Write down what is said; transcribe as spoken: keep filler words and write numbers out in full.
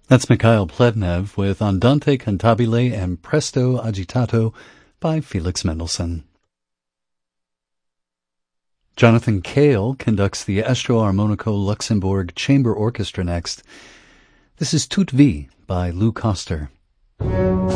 That's Mikhail Plevnev with Andante Cantabile and Presto Agitato by Felix Mendelssohn. Jonathan Cale conducts the Estro-Armonico Luxembourg Chamber Orchestra next. This is Toute Vie by Lou Koster.